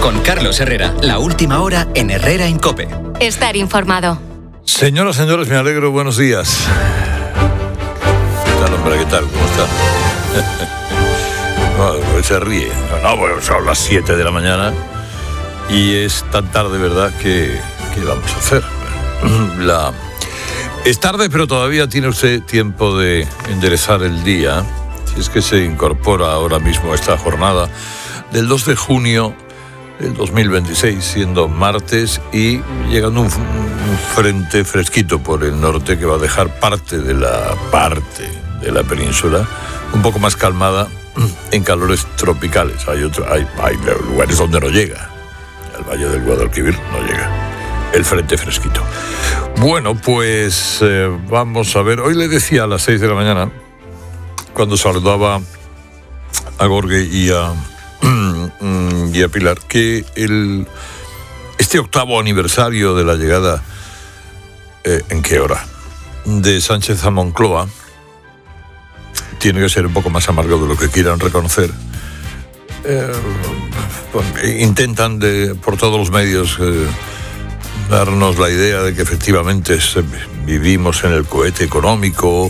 Con Carlos Herrera, la última hora en Herrera en COPE. Estar informado. Señoras, señores, me alegro, buenos días. ¿Qué tal, hombre? ¿Qué tal? ¿Cómo está? No, se ríe. No, bueno, son las 7 de la mañana y es tan tarde, ¿verdad? ¿Qué vamos a hacer? Es tarde, pero todavía tiene usted tiempo de enderezar el día, si es que se incorpora ahora mismo a esta jornada del 2 de junio del 2026, siendo martes y llegando un frente fresquito por el norte que va a dejar parte de la península un poco más calmada en calores tropicales. Hay lugares donde no llega. Al Valle del Guadalquivir no llega el frente fresquito. Bueno, pues vamos a ver. Hoy le decía a las 6 de la mañana, cuando saludaba a Gorge y a Pilar, que este 8º aniversario de la llegada, ¿en qué hora?, de Sánchez a Moncloa, tiene que ser un poco más amargo de lo que quieran reconocer. Intentan por todos los medios darnos la idea de que efectivamente vivimos en el cohete económico,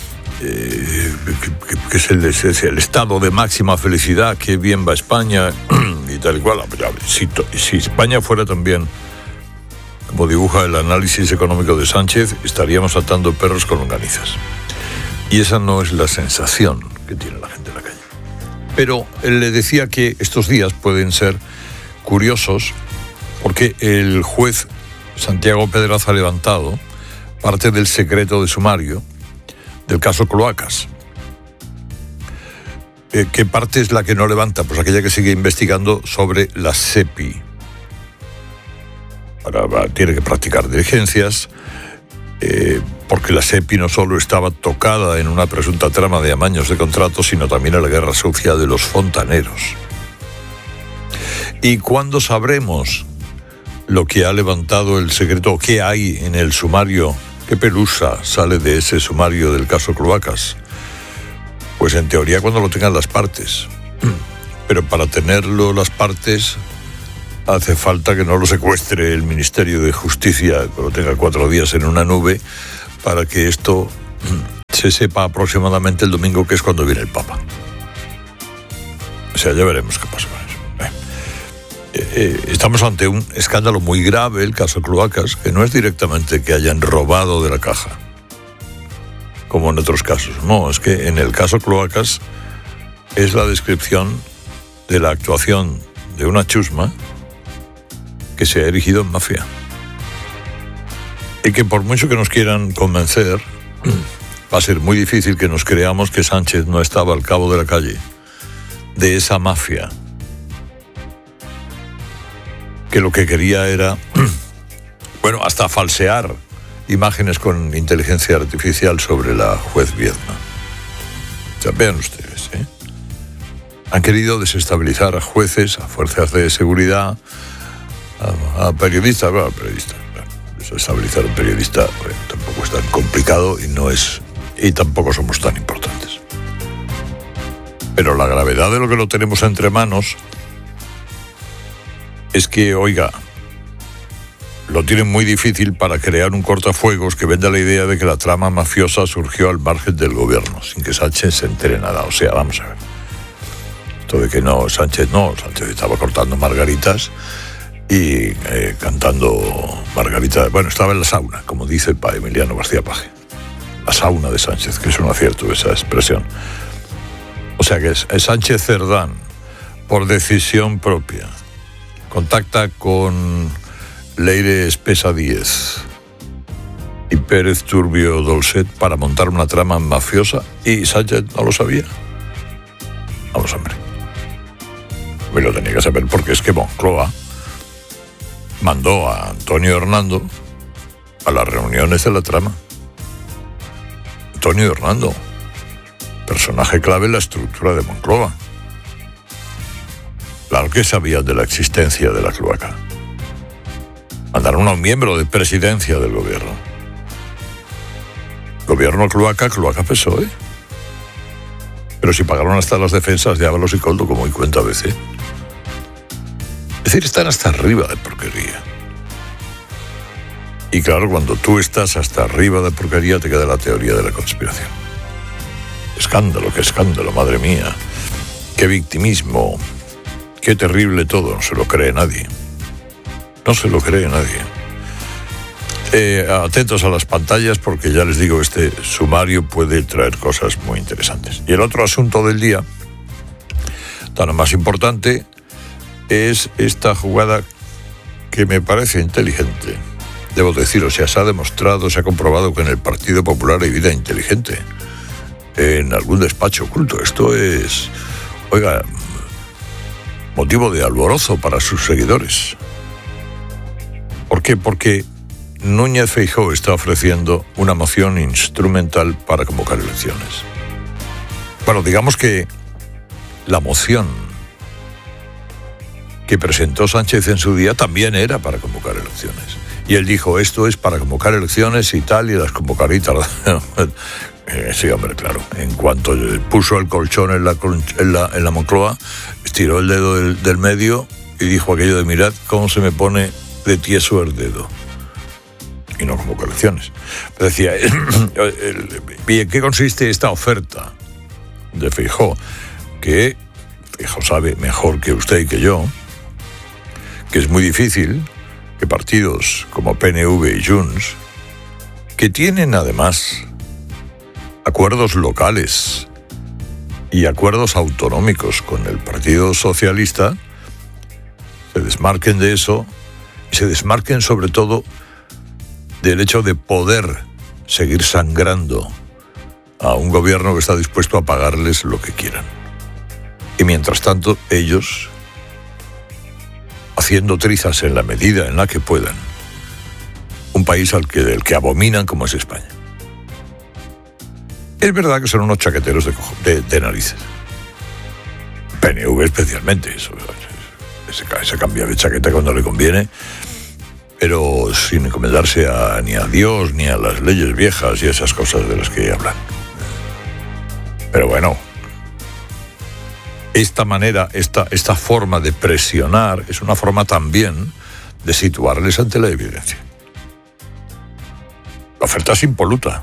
que es el estado de máxima felicidad, que bien va España y tal y cual. Si España fuera también como dibuja el análisis económico de Sánchez, estaríamos atando perros con longanizas. Y esa no es la sensación que tiene la gente en la calle. Pero él le decía que estos días pueden ser curiosos porque el juez Santiago Pedraz ha levantado parte del secreto de sumario del caso Cloacas. ¿Qué parte es la que no levanta? Pues aquella que sigue investigando sobre la SEPI. Ahora tiene que practicar diligencias, porque la SEPI no solo estaba tocada en una presunta trama de amaños de contratos, sino también en la guerra sucia de los fontaneros. ¿Y cuándo sabremos lo que ha levantado el secreto, o qué hay en el sumario? ¿Qué pelusa sale de ese sumario del caso Cloacas? Pues en teoría cuando lo tengan las partes. Pero para tenerlo las partes hace falta que no lo secuestre el Ministerio de Justicia, que lo tenga 4 días en una nube, para que esto se sepa aproximadamente el domingo, que es cuando viene el Papa. O sea, ya veremos qué pasa con eso. Estamos ante un escándalo muy grave, el caso Cloacas, que no es directamente que hayan robado de la caja, como en otros casos. No, es que en el caso Cloacas es la descripción de la actuación de una chusma que se ha erigido en mafia. Y que por mucho que nos quieran convencer, va a ser muy difícil que nos creamos que Sánchez no estaba al cabo de la calle de esa mafia, que lo que quería era, hasta falsear imágenes con inteligencia artificial sobre la juez Viedma. O sea, vean ustedes, han querido desestabilizar a jueces, a fuerzas de seguridad, a periodistas. Desestabilizar a un periodista tampoco es tan complicado y tampoco somos tan importantes. Pero la gravedad de lo que lo tenemos entre manos es que, oiga, lo tienen muy difícil para crear un cortafuegos que venda la idea de que la trama mafiosa surgió al margen del gobierno, sin que Sánchez se entere nada. O sea, vamos a ver. Esto de que Sánchez estaba cortando margaritas y cantando margaritas. Bueno, estaba en la sauna, como dice Emiliano García Paje. La sauna de Sánchez, que es un acierto esa expresión. O sea que es Sánchez Cerdán, por decisión propia, contacta con Leire Espesa Díez y Pérez Turbio Dolcet para montar una trama mafiosa, y Sánchez no lo sabía. Vamos, hombre. Me lo tenía que saber, porque es que Moncloa mandó a Antonio Hernando a las reuniones de la trama. Antonio Hernando, personaje clave en la estructura de Moncloa. Claro que sabían de la existencia de la cloaca. Mandaron a un miembro de presidencia del gobierno. Gobierno cloaca PSOE. Pero si pagaron hasta las defensas de Ábalos y Coldo, como hoy cuenta ABC. Es Es decir, están hasta arriba de porquería. Y claro, cuando tú estás hasta arriba de porquería, te queda la teoría de la conspiración. Escándalo, qué escándalo, madre mía. Qué victimismo. Qué terrible todo, no se lo cree nadie. No se lo cree nadie. Atentos a las pantallas porque ya les digo, este sumario puede traer cosas muy interesantes. Y el otro asunto del día, tan más importante, es esta jugada que me parece inteligente. Debo decir, o sea, se ha demostrado, se ha comprobado que en el Partido Popular hay vida inteligente. En algún despacho oculto. Esto es, oiga, motivo de alborozo para sus seguidores. ¿Por qué? Porque Núñez Feijóo está ofreciendo una moción instrumental para convocar elecciones. Bueno, digamos que la moción que presentó Sánchez en su día también era para convocar elecciones. Y él dijo, esto es para convocar elecciones y tal, y las convocaré y tal. Sí, hombre, claro. En cuanto puso el colchón en la Moncloa, estiró el dedo del medio y dijo aquello de, mirad cómo se me pone de tieso el dedo. Y no convocó elecciones. Pero decía, ¿y en qué consiste esta oferta de Feijóo? Que Feijóo sabe mejor que usted y que yo, que es muy difícil que partidos como PNV y Junts, que tienen además acuerdos locales y acuerdos autonómicos con el Partido Socialista, se desmarquen de eso y se desmarquen sobre todo del hecho de poder seguir sangrando a un gobierno que está dispuesto a pagarles lo que quieran. Y mientras tanto, ellos, haciendo trizas en la medida en la que puedan, un país del que abominan como es España. Es verdad que son unos chaqueteros de narices. PNV especialmente, eso, ese cambia de chaqueta cuando le conviene, pero sin encomendarse ni a Dios ni a las leyes viejas y esas cosas de las que hablan. Pero bueno, esta manera, esta forma de presionar es una forma también de situarles ante la evidencia. La oferta es impoluta.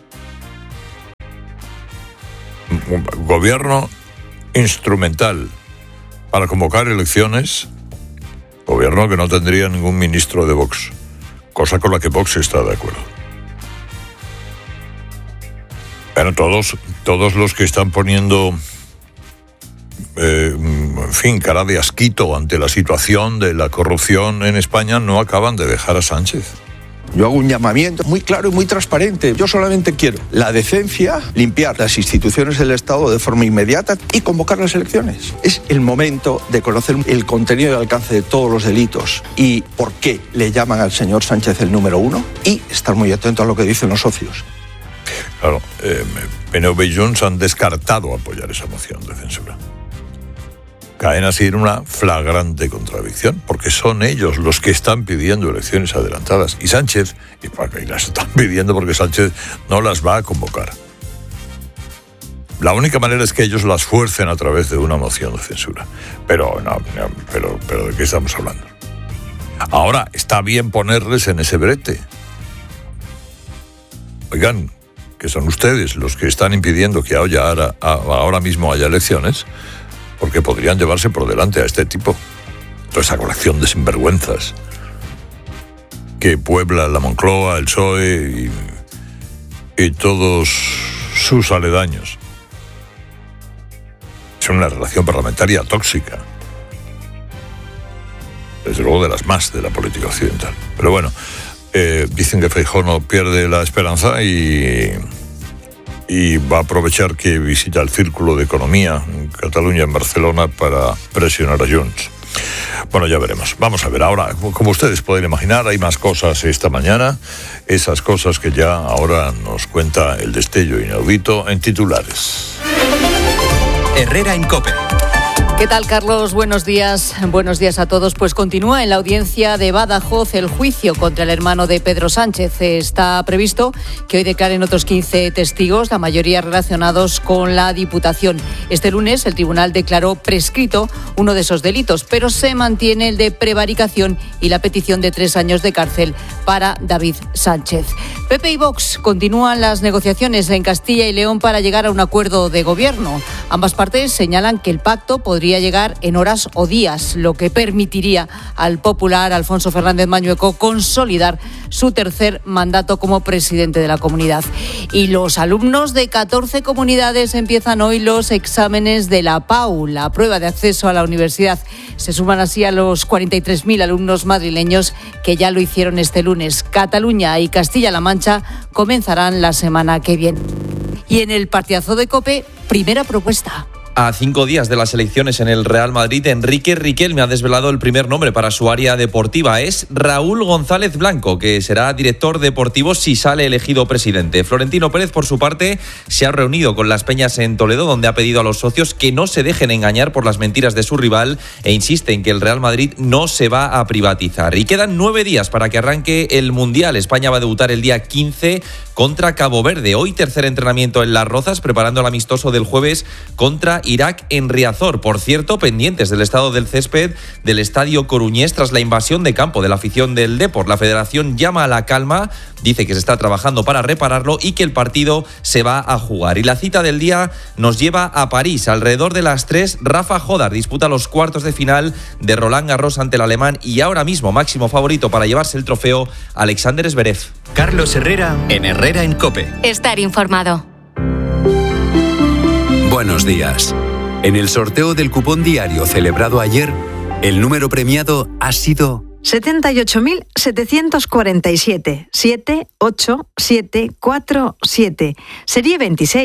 Un gobierno instrumental para convocar elecciones, gobierno que no tendría ningún ministro de Vox, cosa con la que Vox está de acuerdo. Bueno, todos los que están poniendo en fin, cara de asquito ante la situación de la corrupción en España no acaban de dejar a Sánchez. Yo hago un llamamiento muy claro y muy transparente. Yo solamente quiero la decencia, limpiar las instituciones del Estado de forma inmediata y convocar las elecciones. Es el momento de conocer el contenido y el alcance de todos los delitos y por qué le llaman al señor Sánchez el número uno y estar muy atento a lo que dicen los socios. Claro, PNV y Junts han descartado apoyar esa moción de censura. Caen así en una flagrante contradicción, porque son ellos los que están pidiendo elecciones adelantadas. Y Sánchez, y las están pidiendo porque Sánchez no las va a convocar. La única manera es que ellos las fuercen a través de una moción de censura. Pero ¿de qué estamos hablando? Ahora, está bien ponerles en ese brete. Oigan, que son ustedes los que están impidiendo que ahora mismo haya elecciones, porque podrían llevarse por delante a este tipo. Toda esa colección de sinvergüenzas que puebla la Moncloa, el PSOE y todos sus aledaños. Es una relación parlamentaria tóxica. Desde luego de las más de la política occidental. Pero bueno, dicen que Feijóo no pierde la esperanza y va a aprovechar que visita el Círculo de Economía en Cataluña, en Barcelona, para presionar a Junts. Bueno, ya veremos. Vamos a ver, ahora, como ustedes pueden imaginar, hay más cosas esta mañana, esas cosas que ya ahora nos cuenta el destello inaudito en titulares. Herrera en COPE. ¿Qué tal, Carlos? Buenos días. Buenos días a todos. Pues continúa en la audiencia de Badajoz el juicio contra el hermano de Pedro Sánchez. Está previsto que hoy declaren otros 15 testigos, la mayoría relacionados con la Diputación. Este lunes el tribunal declaró prescrito uno de esos delitos, pero se mantiene el de prevaricación y la petición de 3 años de cárcel para David Sánchez. PP y Vox continúan las negociaciones en Castilla y León para llegar a un acuerdo de gobierno. Ambas partes señalan que el pacto podría llegar en horas o días, lo que permitiría al popular Alfonso Fernández Mañueco consolidar su tercer mandato como presidente de la comunidad. Y los alumnos de 14 comunidades empiezan hoy los exámenes de la PAU, la prueba de acceso a la universidad. Se suman así a los 43.000 alumnos madrileños que ya lo hicieron este lunes. Cataluña y Castilla-La Mancha comenzarán la semana que viene. Y en el partidazo de COPE, primera propuesta. A 5 días de las elecciones en el Real Madrid, Enrique Riquelme ha desvelado el primer nombre para su área deportiva. Es Raúl González Blanco, que será director deportivo si sale elegido presidente. Florentino Pérez, por su parte, se ha reunido con las Peñas en Toledo, donde ha pedido a los socios que no se dejen engañar por las mentiras de su rival e insiste en que el Real Madrid no se va a privatizar. Y quedan 9 días para que arranque el Mundial. España va a debutar el día 15 contra Cabo Verde. Hoy tercer entrenamiento en Las Rozas, preparando el amistoso del jueves contra Irak en Riazor. Por cierto, pendientes del estado del césped del estadio coruñés tras la invasión de campo de la afición del Depor. La federación llama a la calma, dice que se está trabajando para repararlo y que el partido se va a jugar. Y la cita del día nos lleva a París. Alrededor de las 3, Rafa Jodar disputa los cuartos de final de Roland Garros ante el alemán y ahora mismo máximo favorito para llevarse el trofeo, Alexander Zverev. Carlos Herrera en Herrera en COPE. Estar informado. Buenos días. En el sorteo del cupón diario celebrado ayer, el número premiado ha sido 78.747 78747, serie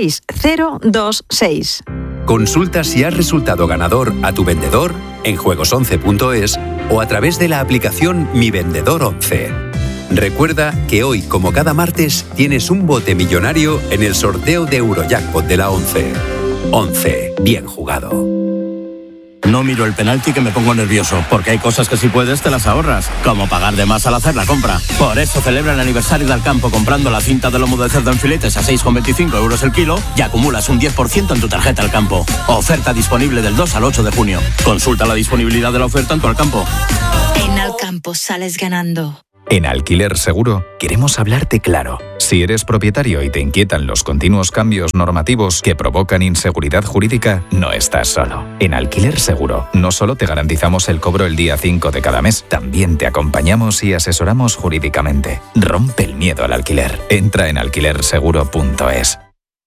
26026. Consulta si has resultado ganador a tu vendedor en juegos11.es o a través de la aplicación Mi Vendedor 11. Recuerda que hoy, como cada martes, tienes un bote millonario en el sorteo de Eurojackpot de la 11. 11. Bien jugado. No miro el penalti que me pongo nervioso, porque hay cosas que si puedes te las ahorras, como pagar de más al hacer la compra. Por eso celebra el aniversario de Alcampo comprando la cinta de lomo de cerdo en filetes a 6,25 euros el kilo y acumulas un 10% en tu tarjeta Alcampo. Oferta disponible del 2 al 8 de junio. Consulta la disponibilidad de la oferta en tu Alcampo. En Alcampo sales ganando. En Alquiler Seguro queremos hablarte claro. Si eres propietario y te inquietan los continuos cambios normativos que provocan inseguridad jurídica, no estás solo. En Alquiler Seguro no solo te garantizamos el cobro el día 5 de cada mes, también te acompañamos y asesoramos jurídicamente. Rompe el miedo al alquiler. Entra en alquilerseguro.es.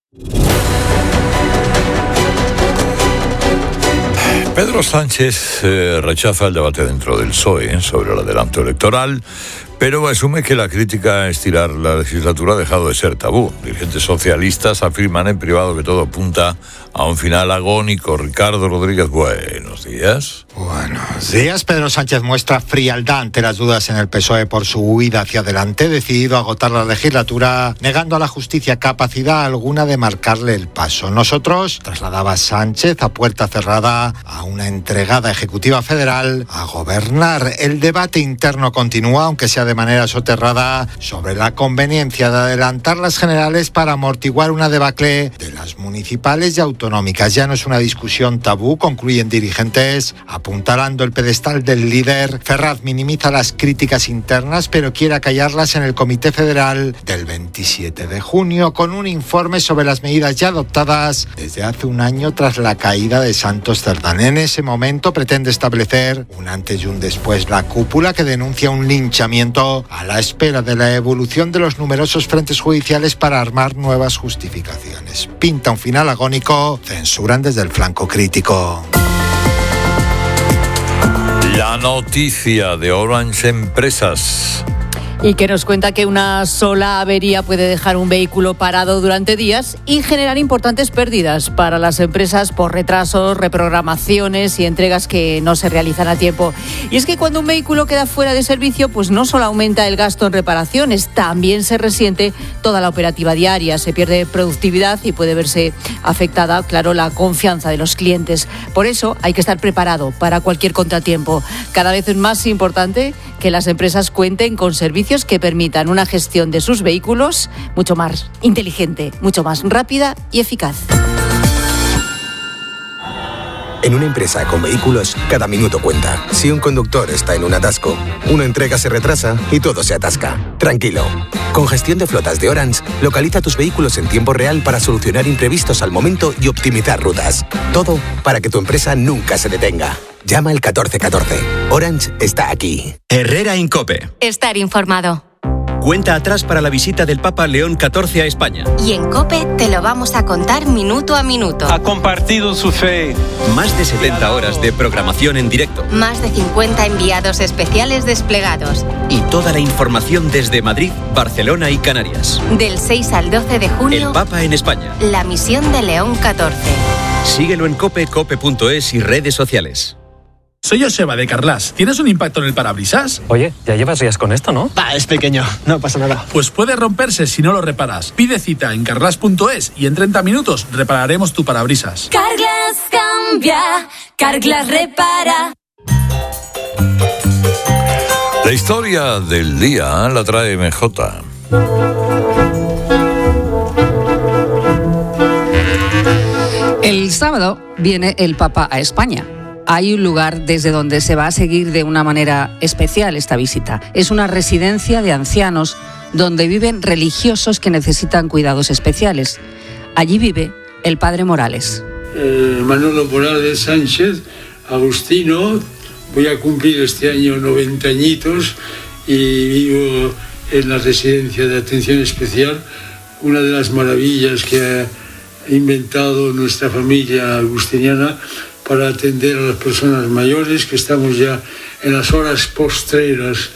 Pedro Sánchez rechaza el debate dentro del PSOE sobre el adelanto electoral, pero asume que la crítica a estirar la legislatura ha dejado de ser tabú. Dirigentes socialistas afirman en privado que todo apunta a un final agónico. Ricardo Rodríguez, buenos días. Buenos días. Pedro Sánchez muestra frialdad ante las dudas en el PSOE por su huida hacia adelante, decidido a agotar la legislatura, negando a la justicia capacidad alguna de marcarle el paso. Nosotros, trasladaba Sánchez a puerta cerrada a una entregada ejecutiva federal a gobernar. El debate interno continúa, aunque sea de manera soterrada, sobre la conveniencia de adelantar las generales para amortiguar una debacle de las municipales y autonómicas. Ya no es una discusión tabú, concluyen dirigentes, apuntalando el pedestal del líder. Ferraz minimiza las críticas internas, pero quiere acallarlas en el Comité Federal del 27 de junio, con un informe sobre las medidas ya adoptadas desde hace un año tras la caída de Santos Cerdán. En ese momento pretende establecer un antes y un después. La cúpula, que denuncia un linchamiento a la espera de la evolución de los numerosos frentes judiciales para armar nuevas justificaciones. Pinta un final agónico, censuran desde el flanco crítico. La noticia de Orange Empresas. Y que nos cuenta que una sola avería puede dejar un vehículo parado durante días y generar importantes pérdidas para las empresas por retrasos, reprogramaciones y entregas que no se realizan a tiempo. Y es que cuando un vehículo queda fuera de servicio, pues no solo aumenta el gasto en reparaciones, también se resiente toda la operativa diaria, se pierde productividad y puede verse afectada, claro, la confianza de los clientes. Por eso hay que estar preparado para cualquier contratiempo. Cada vez es más importante que las empresas cuenten con servicios que permitan una gestión de sus vehículos mucho más inteligente, mucho más rápida y eficaz. En una empresa con vehículos, cada minuto cuenta. Si un conductor está en un atasco, una entrega se retrasa y todo se atasca. Tranquilo. Con gestión de flotas de Orange, localiza tus vehículos en tiempo real para solucionar imprevistos al momento y optimizar rutas. Todo para que tu empresa nunca se detenga. Llama al 1414. Orange está aquí. Herrera en COPE. Estar informado. Cuenta atrás para la visita del Papa León XIV a España. Y en COPE te lo vamos a contar minuto a minuto. Ha compartido su fe. Más de 70 horas de programación en directo. Más de 50 enviados especiales desplegados. Y toda la información desde Madrid, Barcelona y Canarias. Del 6 al 12 de junio. El Papa en España. La misión de León XIV. Síguelo en COPE, cope.es y redes sociales. Soy Joseba de Carglass. ¿Tienes un impacto en el parabrisas? Oye, ya llevas días con esto, ¿no? Es pequeño, no pasa nada. Pues puede romperse si no lo reparas. Pide cita en carglass.es y en 30 minutos repararemos tu parabrisas. Carglass cambia, Carglass repara. La historia del día la trae MJ. El sábado viene el Papa a España. Hay un lugar desde donde se va a seguir de una manera especial esta visita. Es una residencia de ancianos donde viven religiosos que necesitan cuidados especiales. Allí vive el padre Morales. Manolo Morales Sánchez, agustino, voy a cumplir este año 90 añitos y vivo en la residencia de atención especial, una de las maravillas que ha inventado nuestra familia agustiniana para atender a las personas mayores, que estamos ya en las horas postreras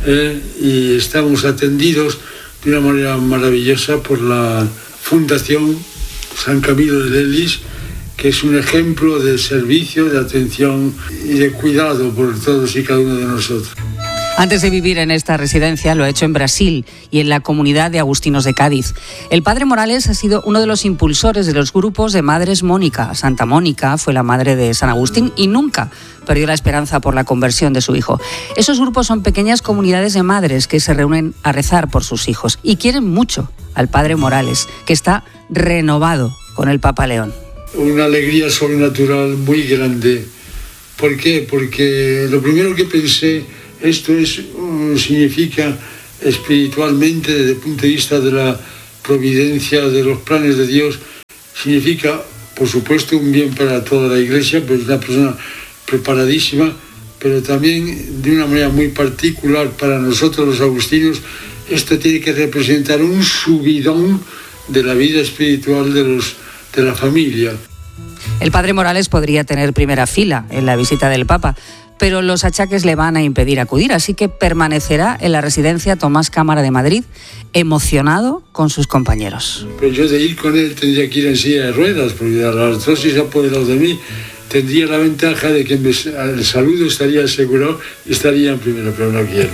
y estamos atendidos de una manera maravillosa por la Fundación San Camilo de Lelis, que es un ejemplo de servicio, de atención y de cuidado por todos y cada uno de nosotros. Antes de vivir en esta residencia lo ha hecho en Brasil y en la comunidad de agustinos de Cádiz. El padre Morales ha sido uno de los impulsores de los grupos de Madres Mónica. Santa Mónica fue la madre de San Agustín y nunca perdió la esperanza por la conversión de su hijo. Esos grupos son pequeñas comunidades de madres que se reúnen a rezar por sus hijos y quieren mucho al padre Morales, que está renovado con el Papa León. Una alegría sobrenatural muy grande. ¿Por qué? Porque lo primero que pensé, esto significa espiritualmente, desde el punto de vista de la providencia, de los planes de Dios, significa, por supuesto, un bien para toda la Iglesia, pues una persona preparadísima, pero también de una manera muy particular para nosotros los agustinos, esto tiene que representar un subidón de la vida espiritual de la familia. El padre Morales podría tener primera fila en la visita del Papa, pero los achaques le van a impedir acudir, así que permanecerá en la residencia Tomás Cámara de Madrid, emocionado con sus compañeros. Pero yo de ir con él tendría que ir en silla de ruedas, porque la artrosis ha apoderado de mí. Tendría la ventaja de que el saludo estaría asegurado y estaría en primero, pero no quiero.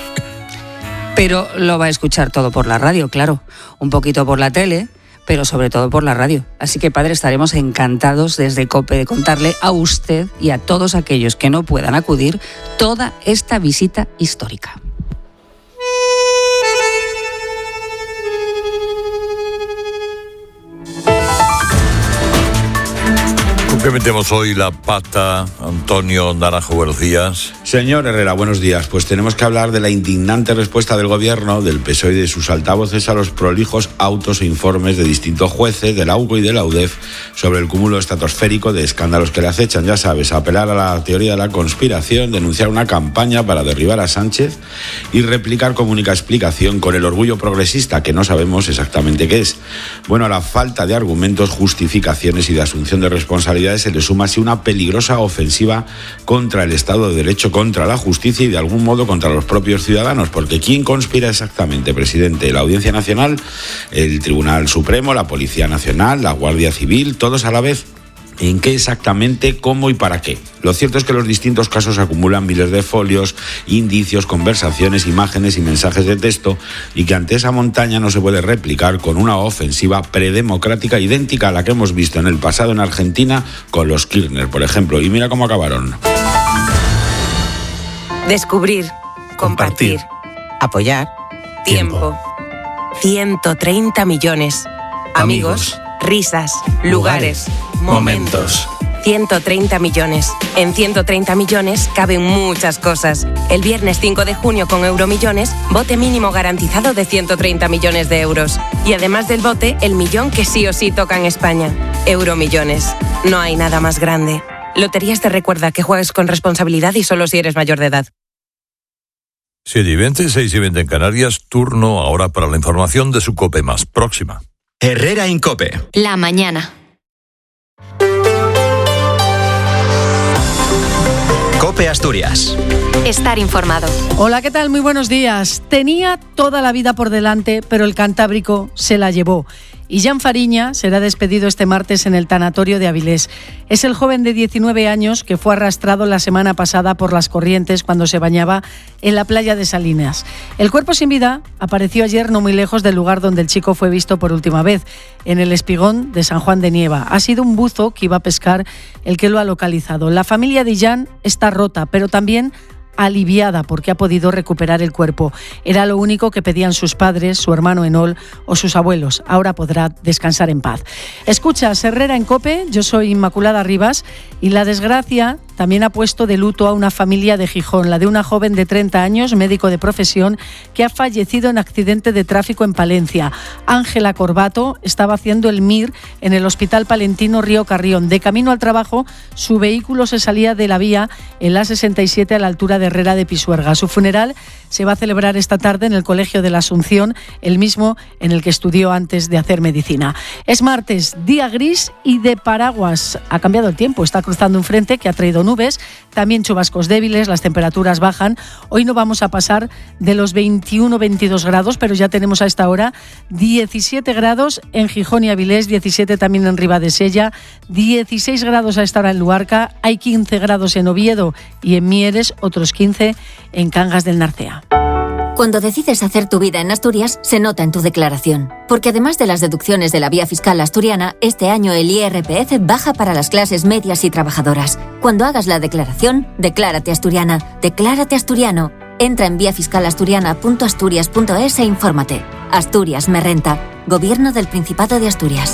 Pero lo va a escuchar todo por la radio, claro, un poquito por la tele, pero sobre todo por la radio. Así que, padre, estaremos encantados desde COPE de contarle a usted y a todos aquellos que no puedan acudir toda esta visita histórica. ¿Con qué metemos hoy la pata, Antonio Naranjo? Buenos días. Señor Herrera, buenos días. Pues tenemos que hablar de la indignante respuesta del Gobierno, del PSOE y de sus altavoces a los prolijos autos e informes de distintos jueces, de la UCO y de la UDEF, sobre el cúmulo estratosférico de escándalos que le acechan. Ya sabes, apelar a la teoría de la conspiración, denunciar una campaña para derribar a Sánchez y replicar como única explicación con el orgullo progresista, que no sabemos exactamente qué es. Bueno, a la falta de argumentos, justificaciones y de asunción de responsabilidad autoridades se le suma así una peligrosa ofensiva contra el Estado de Derecho, contra la justicia y de algún modo contra los propios ciudadanos, porque ¿quién conspira exactamente, presidente? ¿La Audiencia Nacional, el Tribunal Supremo, la Policía Nacional, la Guardia Civil, todos a la vez? ¿En qué exactamente, cómo y para qué? Lo cierto es que los distintos casos acumulan miles de folios, indicios, conversaciones, imágenes y mensajes de texto, y que ante esa montaña no se puede replicar con una ofensiva predemocrática idéntica a la que hemos visto en el pasado en Argentina con los Kirchner, por ejemplo. Y mira cómo acabaron. Descubrir, compartir, apoyar, tiempo. 130 millones. Amigos. Risas, lugares, momentos. 130 millones. En 130 millones caben muchas cosas. El viernes 5 de junio con Euromillones, bote mínimo garantizado de 130 millones de euros. Y además del bote, el millón que sí o sí toca en España. Euromillones. No hay nada más grande. Loterías te recuerda que juegues con responsabilidad y solo si eres mayor de edad. 7:20, 6:20 en Canarias. Turno ahora para la información de su COPE más próxima. Herrera en COPE. La mañana. COPE Asturias. Estar informado. Hola, ¿qué tal? Muy buenos días. Tenía toda la vida por delante, pero el Cantábrico se la llevó. Y Jan Fariña será despedido este martes en el tanatorio de Avilés. Es el joven de 19 años que fue arrastrado la semana pasada por las corrientes cuando se bañaba en la playa de Salinas. El cuerpo sin vida apareció ayer no muy lejos del lugar donde el chico fue visto por última vez, en el espigón de San Juan de Nieva. Ha sido un buzo que iba a pescar el que lo ha localizado. La familia de Jan está rota, pero también aliviada porque ha podido recuperar el cuerpo. Era lo único que pedían sus padres, su hermano Enol o sus abuelos. Ahora podrá descansar en paz. Escuchas Herrera en COPE, yo soy Inmaculada Rivas y la desgracia también ha puesto de luto a una familia de Gijón, la de una joven de 30 años, médico de profesión, que ha fallecido en accidente de tráfico en Palencia. Ángela Corbato estaba haciendo el MIR en el Hospital Palentino Río Carrión. De camino al trabajo, su vehículo se salía de la vía en la 67 a la altura de Herrera de Pisuerga. Su funeral se va a celebrar esta tarde en el Colegio de la Asunción, el mismo en el que estudió antes de hacer medicina. Es martes, día gris y de paraguas. Ha cambiado el tiempo, está cruzando un frente que ha traído nubes, también chubascos débiles, las temperaturas bajan. Hoy no vamos a pasar de los 21-22 grados, pero ya tenemos a esta hora 17 grados en Gijón y Avilés, 17 también en Ribadesella, 16 grados a esta hora en Luarca, hay 15 grados en Oviedo y en Mieres, otros 15 en Cangas del Narcea. Cuando decides hacer tu vida en Asturias, se nota en tu declaración. Porque además de las deducciones de la vía fiscal asturiana, este año el IRPF baja para las clases medias y trabajadoras. Cuando hagas la declaración, declárate asturiana, declárate asturiano. Entra en viafiscalasturiana.asturias.es e infórmate. Asturias me renta. Gobierno del Principado de Asturias.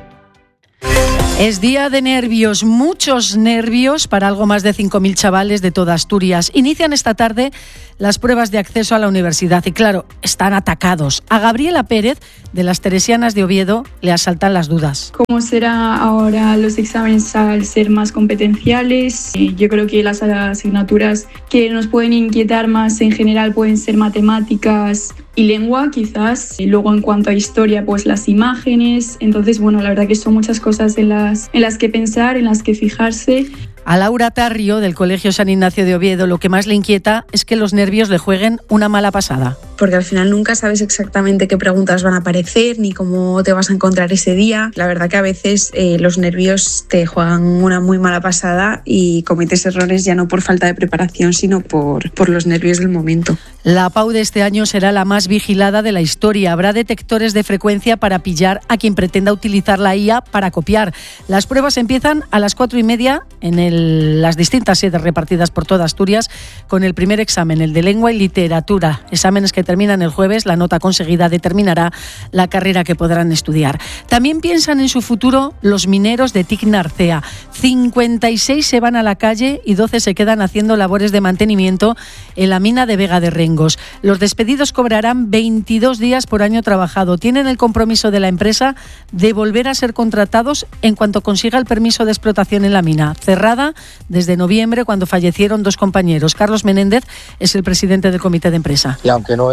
Es día de nervios, muchos nervios para algo más de 5.000 chavales de toda Asturias. Inician esta tarde las pruebas de acceso a la universidad y claro, están atacados. A Gabriela Pérez, de las Teresianas de Oviedo, le asaltan las dudas. ¿Cómo será ahora los exámenes al ser más competenciales? Yo creo que las asignaturas que nos pueden inquietar más en general pueden ser matemáticas y lengua, quizás. Y luego en cuanto a historia, pues las imágenes. Entonces, bueno, la verdad que son muchas cosas en las que pensar, en las que fijarse. A Laura Tarrio, del Colegio San Ignacio de Oviedo, lo que más le inquieta es que los nervios le jueguen una mala pasada. Porque al final nunca sabes exactamente qué preguntas van a aparecer ni cómo te vas a encontrar ese día. La verdad que a veces los nervios te juegan una muy mala pasada y cometes errores ya no por falta de preparación, sino por los nervios del momento. La PAU de este año será la más vigilada de la historia. Habrá detectores de frecuencia para pillar a quien pretenda utilizar la IA para copiar. Las pruebas empiezan a las 4:30 en las distintas sedes repartidas por toda Asturias, con el primer examen, el de lengua y literatura. Exámenes que terminan el jueves. La nota conseguida determinará la carrera que podrán estudiar. También piensan en su futuro los mineros de TIC Narcea. 56 se van a la calle y 12 se quedan haciendo labores de mantenimiento en la mina de Vega de Rengos. Los despedidos cobrarán 22 días por año trabajado. Tienen el compromiso de la empresa de volver a ser contratados en cuanto consiga el permiso de explotación en la mina, cerrada desde noviembre cuando fallecieron 2 compañeros. Carlos Menéndez es el presidente del comité de empresa. Y aunque no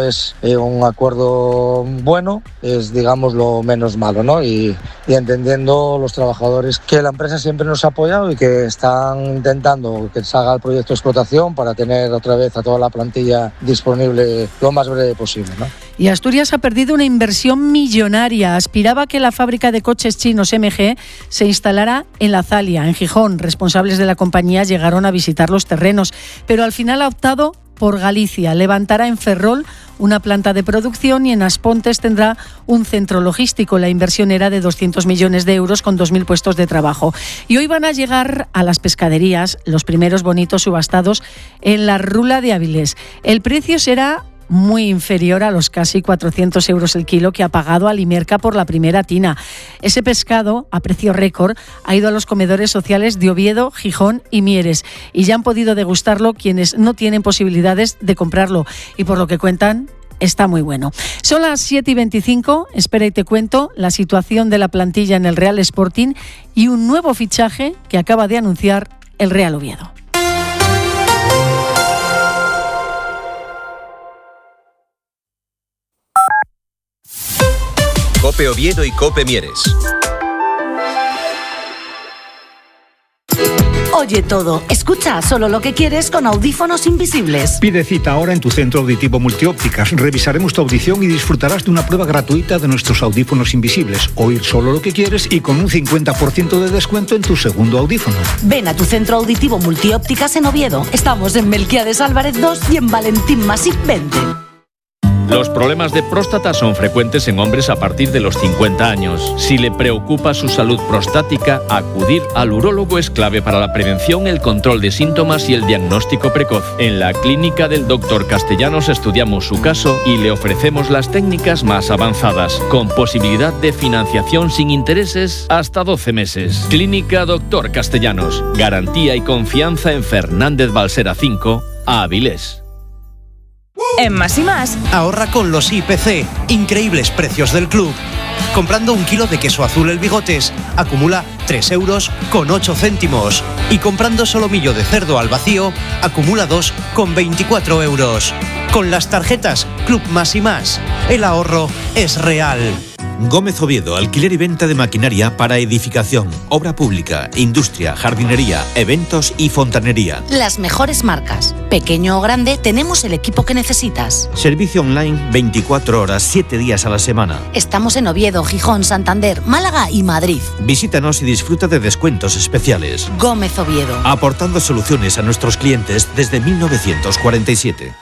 es un acuerdo bueno, es, digamos, lo menos malo, ¿no? Y entendiendo los trabajadores que la empresa siempre nos ha apoyado y que están intentando que se haga el proyecto de explotación para tener otra vez a toda la plantilla disponible lo más breve posible, ¿no? Y Asturias ha perdido una inversión millonaria. Aspiraba a que la fábrica de coches chinos MG se instalara en La Zalia, en Gijón. Responsables de la compañía llegaron a visitar los terrenos, pero al final ha optado por Galicia. Levantará en Ferrol una planta de producción y en Aspontes tendrá un centro logístico. La inversión era de 200 millones de euros con 2.000 puestos de trabajo. Y hoy van a llegar a las pescaderías los primeros bonitos subastados en la Rula de Avilés. El precio será muy inferior a los casi 400 euros el kilo que ha pagado Alimerca por la primera tina. Ese pescado, a precio récord, ha ido a los comedores sociales de Oviedo, Gijón y Mieres y ya han podido degustarlo quienes no tienen posibilidades de comprarlo y por lo que cuentan, está muy bueno. Son las 7:25, espera y te cuento la situación de la plantilla en el Real Sporting y un nuevo fichaje que acaba de anunciar el Real Oviedo. COPE Oviedo y COPE Mieres. Oye todo, escucha solo lo que quieres con audífonos invisibles. Pide cita ahora en tu centro auditivo Multiópticas. Revisaremos tu audición y disfrutarás de una prueba gratuita de nuestros audífonos invisibles. Oír solo lo que quieres y con un 50% de descuento en tu segundo audífono. Ven a tu centro auditivo Multiópticas en Oviedo. Estamos en Melquiades Álvarez 2 y en Valentín Masip 20. Los problemas de próstata son frecuentes en hombres a partir de los 50 años. Si le preocupa su salud prostática, acudir al urólogo es clave para la prevención, el control de síntomas y el diagnóstico precoz. En la clínica del Dr. Castellanos estudiamos su caso y le ofrecemos las técnicas más avanzadas, con posibilidad de financiación sin intereses hasta 12 meses. Clínica Dr. Castellanos. Garantía y confianza en Fernández Balsera 5, Avilés. En Más y Más, ahorra con los IPC, increíbles precios del club. Comprando 1 kilo de queso azul El Bigotes, acumula 3 euros con 8 céntimos. Y comprando solomillo de cerdo al vacío, acumula 2 con 24 euros. Con las tarjetas Club Más y Más, el ahorro es real. Gómez Oviedo, alquiler y venta de maquinaria para edificación, obra pública, industria, jardinería, eventos y fontanería. Las mejores marcas. Pequeño o grande, tenemos el equipo que necesitas. Servicio online 24 horas, 7 días a la semana. Estamos en Oviedo, Gijón, Santander, Málaga y Madrid. Visítanos y disfruta de descuentos especiales. Gómez Oviedo. Aportando soluciones a nuestros clientes desde 1947.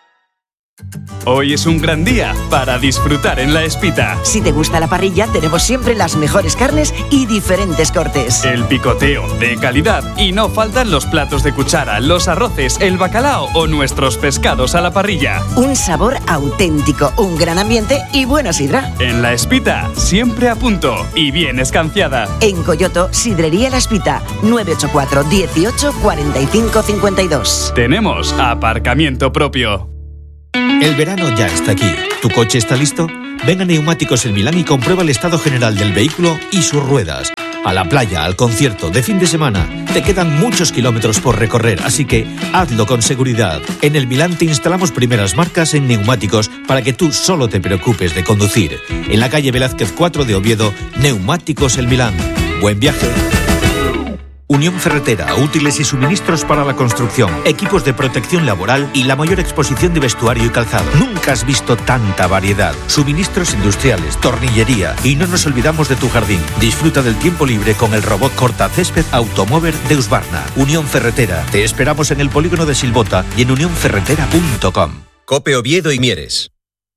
Hoy es un gran día para disfrutar en La Espita. Si te gusta la parrilla, tenemos siempre las mejores carnes y diferentes cortes. El picoteo de calidad y no faltan los platos de cuchara, los arroces, el bacalao o nuestros pescados a la parrilla. Un sabor auténtico, un gran ambiente y buena sidra. En La Espita, siempre a punto y bien escanciada. En Coyoto, Sidrería La Espita, 984 18 45 52. Tenemos aparcamiento propio. El verano ya está aquí. ¿Tu coche está listo? Ven a Neumáticos El Milán y comprueba el estado general del vehículo y sus ruedas. A la playa, al concierto, de fin de semana. Te quedan muchos kilómetros por recorrer, así que hazlo con seguridad. En El Milán te instalamos primeras marcas en neumáticos para que tú solo te preocupes de conducir. En la calle Velázquez 4 de Oviedo, Neumáticos El Milán. Buen viaje. Unión Ferretera, útiles y suministros para la construcción, equipos de protección laboral y la mayor exposición de vestuario y calzado. Nunca has visto tanta variedad. Suministros industriales, tornillería y no nos olvidamos de tu jardín. Disfruta del tiempo libre con el robot cortacésped Automover de Husqvarna. Unión Ferretera. Te esperamos en el polígono de Silbota y en unionferretera.com. COPE Oviedo y Mieres.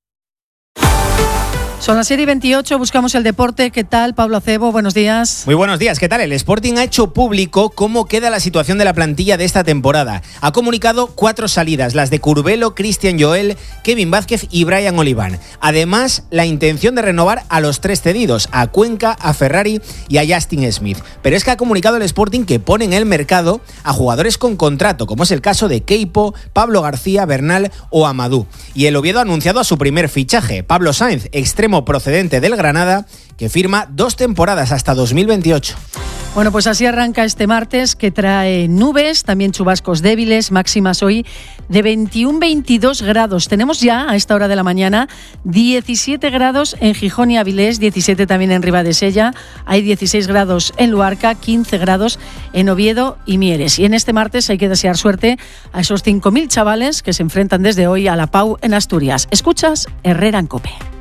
Son las 7:28, buscamos el deporte. ¿Qué tal, Pablo Acebo? Buenos días. Muy buenos días, ¿qué tal? El Sporting ha hecho público cómo queda la situación de la plantilla de esta temporada. Ha comunicado 4 salidas, las de Curbelo, Cristian Joel, Kevin Vázquez y Brian Oliván. Además, la intención de renovar a los 3 cedidos, a Cuenca, a Ferrari y a Justin Smith. Pero es que ha comunicado el Sporting que pone en el mercado a jugadores con contrato, como es el caso de Keipo, Pablo García, Bernal o Amadou. Y el Oviedo ha anunciado a su primer fichaje, Pablo Sainz, extremo procedente del Granada, que firma 2 temporadas hasta 2028. Bueno, pues así arranca este martes, que trae nubes, también chubascos débiles, máximas hoy de 21-22 grados. Tenemos ya a esta hora de la mañana 17 grados en Gijón y Avilés, 17 también en Ribadesella, hay 16 grados en Luarca, 15 grados en Oviedo y Mieres. Y en este martes hay que desear suerte a esos 5.000 chavales que se enfrentan desde hoy a la PAU en Asturias. Escuchas Herrera en COPE.